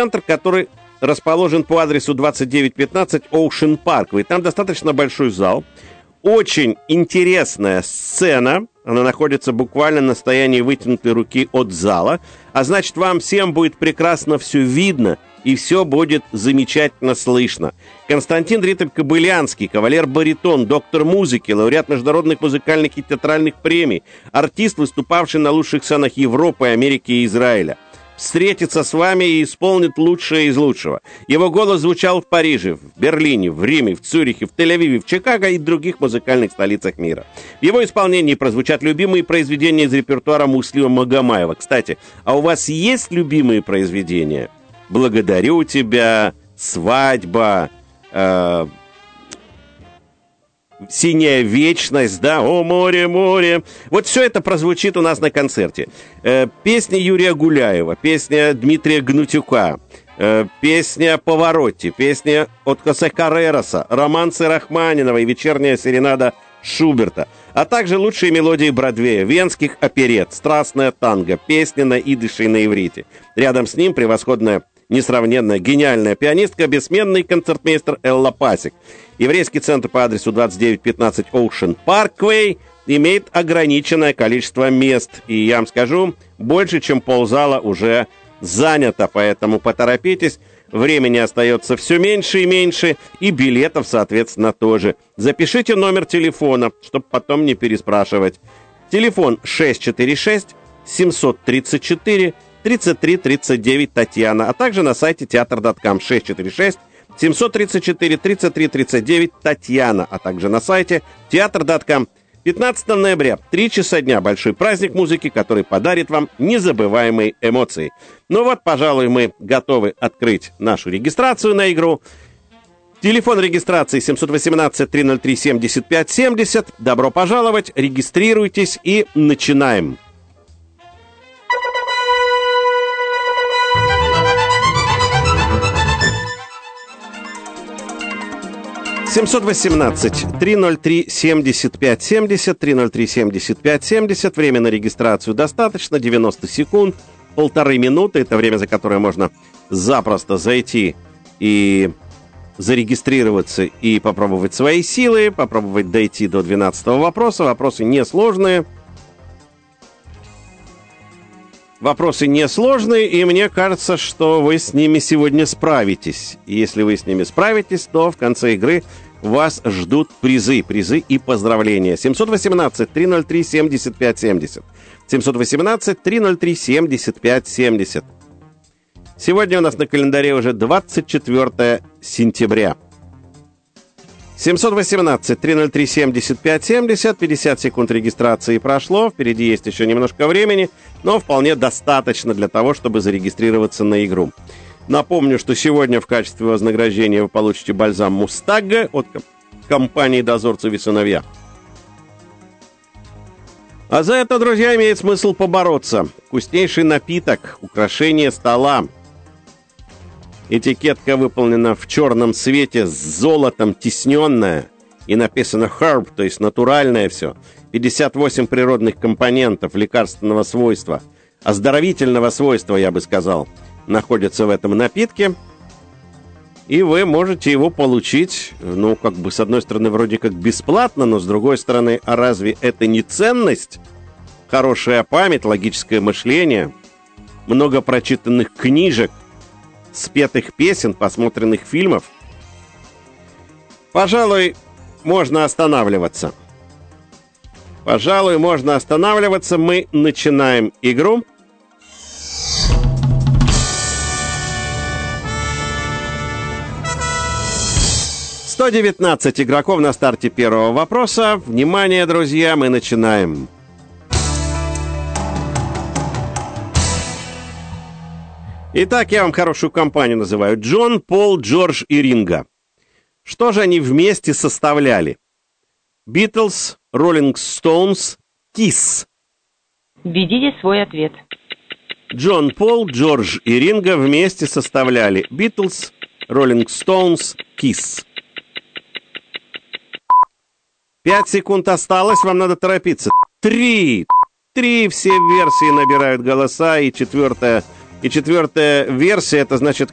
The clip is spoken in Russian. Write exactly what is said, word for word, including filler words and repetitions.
центр, который расположен по адресу двадцать девять пятнадцать Ocean Parkway. Там достаточно большой зал, очень интересная сцена. Она находится буквально на расстоянии вытянутой руки от зала. А значит, вам всем будет прекрасно все видно, и все будет замечательно слышно. Константин Ритуль-Кобылянский, кавалер-баритон, доктор музыки, лауреат международных музыкальных и театральных премий, артист, выступавший на лучших сценах Европы, Америки и Израиля, встретится с вами и исполнит лучшее из лучшего. Его голос звучал в Париже, в Берлине, в Риме, в Цюрихе, в Тель-Авиве, в Чикаго и других музыкальных столицах мира. В его исполнении прозвучат любимые произведения из репертуара Муслима Магомаева. Кстати, а у вас есть любимые произведения? «Благодарю тебя», «Свадьба», э, «Синяя вечность», да, «О море, море». Вот все это прозвучит у нас на концерте. Э, песня Юрия Гуляева, песня Дмитрия Гнатюка, э, песня Паваротти, песня от Хосе Каррероса, романсы Рахманинова и вечерняя серенада Шуберта, а также лучшие мелодии Бродвея, венских оперет, страстная танго, песни на идыше и на иврите. Рядом с ним превосходная, несравненная, гениальная пианистка, бессменный концертмейстер Элла Пасик. Еврейский центр по адресу двадцать девять пятнадцать Ocean Parkway имеет ограниченное количество мест. И я вам скажу, больше, чем ползала уже занято, поэтому поторопитесь. Времени остается все меньше и меньше, и билетов, соответственно, тоже. Запишите номер телефона, чтобы потом не переспрашивать. Телефон шесть четыре шесть семьсот тридцать четыре тридцать три тридцать девять Татьяна, а также на сайте театр точка ком шесть четыре шесть семьсот тридцать четыре тридцать три тридцать девять Татьяна, а также на сайте театр точка ком. пятнадцатого ноября, три часа дня, большой праздник музыки, который подарит вам незабываемые эмоции. Ну вот, пожалуй, мы готовы открыть нашу регистрацию на игру. Телефон регистрации семьсот восемнадцать триста три семьдесят пять семьдесят. Добро пожаловать, регистрируйтесь и начинаем. семьсот восемнадцать триста три семьдесят пять семьдесят, триста три семьдесят пять семьдесят. Время на регистрацию достаточно, девяносто секунд, полторы минуты. Это время, за которое можно запросто зайти и зарегистрироваться и попробовать свои силы, попробовать дойти до двенадцатого вопроса. Вопросы несложные. Вопросы несложные, и мне кажется, что вы с ними сегодня справитесь. И если вы с ними справитесь, то в конце игры вас ждут призы, призы и поздравления. семьсот восемнадцать триста три семьдесят пять семьдесят. семьсот восемнадцать триста три семьдесят пять семьдесят. Сегодня у нас на календаре уже двадцать четвёртое сентября. семьсот восемнадцать триста три семьдесят пять семьдесят. пятьдесят секунд регистрации прошло. Впереди есть еще немножко времени, но вполне достаточно для того, чтобы зарегистрироваться на игру. Напомню, что сегодня в качестве вознаграждения вы получите бальзам Мустагга от компании «Дозорцев и сыновья». А за это, друзья, имеет смысл побороться. Вкуснейший напиток, украшение стола. Этикетка выполнена в черном цвете, с золотом тисненная. И написано herb, то есть натуральное все. пятьдесят восемь природных компонентов лекарственного свойства, оздоровительного свойства, я бы сказал, находятся в этом напитке. И вы можете его получить, ну, как бы, с одной стороны, вроде как бесплатно, но с другой стороны, а разве это не ценность? Хорошая память, логическое мышление, много прочитанных книжек, спетых песен, посмотренных фильмов. Пожалуй, можно останавливаться. Пожалуй, можно останавливаться. Мы начинаем игру. сто девятнадцать игроков на старте первого вопроса. Внимание, друзья, мы начинаем. Итак, я вам хорошую компанию называю. Джон, Пол, Джордж и Ринго. Что же они вместе составляли? Битлз, Роллинг Стоунс, Кисс. Введите свой ответ. Джон, Пол, Джордж и Ринго вместе составляли Битлз, Роллинг Стоунс, Кисс. Пять секунд осталось, вам надо торопиться. Три. Три, все версии набирают голоса, и четвертая, и четвертая версия, это значит